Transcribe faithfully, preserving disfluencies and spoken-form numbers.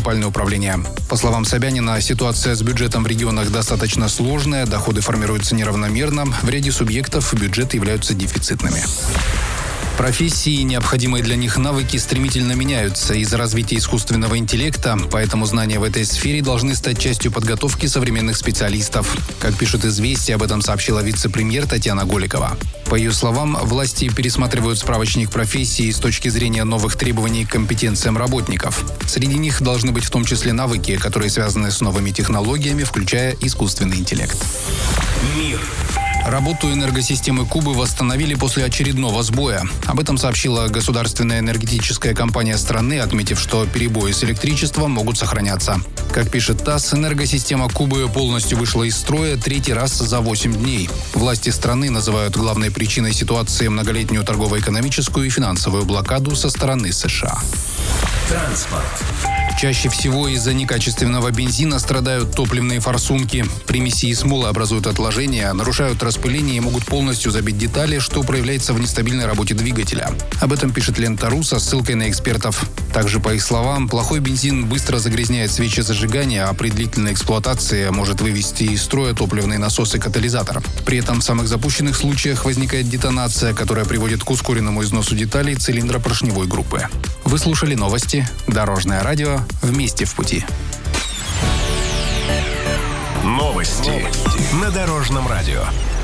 муниципальное управление. По словам Собянина, ситуация с бюджетом в регионах достаточно сложная, доходы формируются неравномерно, в ряде субъектов бюджеты являются дефицитными. Профессии и необходимые для них навыки стремительно меняются из-за развития искусственного интеллекта, поэтому знания в этой сфере должны стать частью подготовки современных специалистов. Как пишет «Известия», об этом сообщила вице-премьер Татьяна Голикова. По ее словам, власти пересматривают справочник профессий с точки зрения новых требований к компетенциям работников. Среди них должны быть в том числе навыки, которые связаны с новыми технологиями, включая искусственный интеллект. Мир. Работу энергосистемы Кубы восстановили после очередного сбоя. Об этом сообщила государственная энергетическая компания страны, отметив, что перебои с электричеством могут сохраняться. Как пишет ТАСС, энергосистема Кубы полностью вышла из строя третий раз за восемь дней. Власти страны называют главной причиной ситуации многолетнюю торгово-экономическую и финансовую блокаду со стороны США. Транспорт. Чаще всего из-за некачественного бензина страдают топливные форсунки. Примеси и смолы образуют отложения, нарушают распыление и могут полностью забить детали, что проявляется в нестабильной работе двигателя. Об этом пишет Лента.ру со ссылкой на экспертов. Также, по их словам, плохой бензин быстро загрязняет свечи зажигания, а при длительной эксплуатации может вывести из строя топливный насос и катализатор. При этом в самых запущенных случаях возникает детонация, которая приводит к ускоренному износу деталей цилиндра поршневой группы. Вы слушали новости «Дорожное радио». Вместе в пути. Новости, Новости. На Дорожном радио.